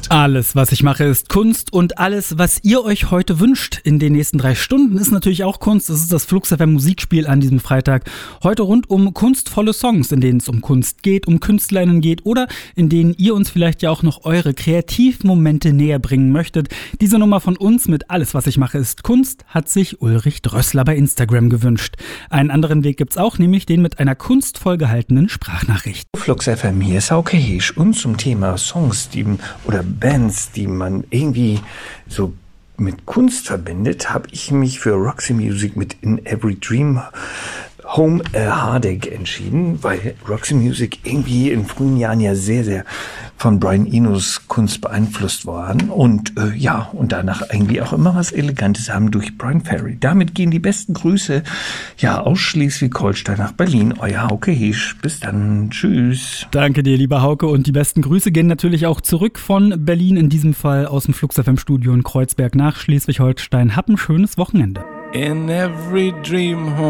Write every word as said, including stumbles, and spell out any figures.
Alles, was ich mache, ist Kunst und alles, was ihr euch heute wünscht in den nächsten drei Stunden, ist natürlich auch Kunst. Das ist das Flux F M Musikspiel an diesem Freitag. Heute rund um kunstvolle Songs, in denen es um Kunst geht, um KünstlerInnen geht oder in denen ihr uns vielleicht ja auch noch eure Kreativmomente näher bringen möchtet. Diese Nummer von uns mit Alles, was ich mache, ist Kunst hat sich Ulrich Drössler bei Instagram gewünscht. Einen anderen Weg gibt's auch, nämlich den mit einer kunstvoll gehaltenen Sprachnachricht. Flux F M, hier ist Hauke Heesch und zum Thema Songs, die oder Bands, die man irgendwie so mit Kunst verbindet, habe ich mich für Roxy Music mit In Every Dream Home a Heartache entschieden, weil Roxy Music irgendwie in frühen Jahren ja sehr, sehr von Brian Enos Kunst beeinflusst worden und äh, ja, und danach irgendwie auch immer was Elegantes haben durch Brian Ferry. Damit gehen die besten Grüße ja aus Schleswig-Holstein nach Berlin. Euer Hauke Heesch. Bis dann. Tschüss. Danke dir, lieber Hauke. Und die besten Grüße gehen natürlich auch zurück von Berlin, in diesem Fall aus dem Flux F M Studio in Kreuzberg nach Schleswig-Holstein. Hab ein schönes Wochenende. In every dream home